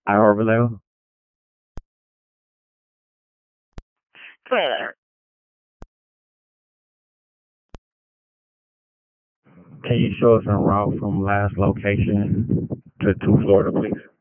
Overload. Can you show us a route from last location to Florida, please?